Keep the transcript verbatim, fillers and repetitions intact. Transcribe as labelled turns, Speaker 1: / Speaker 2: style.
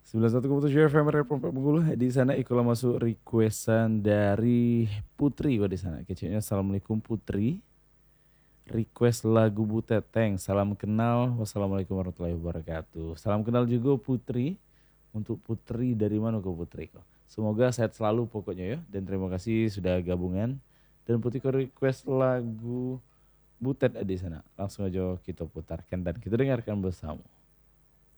Speaker 1: sembilan puluh satu koma tujuh F M Repot Bengkulu. Di sana Ikola masuk requestan dari Putri kok di sana. Kecilnya Assalamualaikum Putri. Request lagu Buteteng. Salam kenal. Wassalamualaikum warahmatullahi wabarakatuh. Salam kenal juga Putri. Untuk Putri dari mana kok Putri kok? Semoga sehat selalu pokoknya ya. Dan terima kasih sudah gabungan. Dan Putri kok request lagu Butet di sana. Langsung aja kita putarkan dan kita dengarkan bersama.